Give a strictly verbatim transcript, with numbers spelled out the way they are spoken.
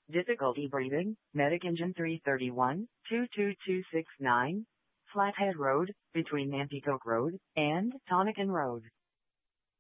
Difficulty breathing, Medic Engine three thirty-one, two two two six nine, Flathead Road, between Nanticoke Road and Tonican Road.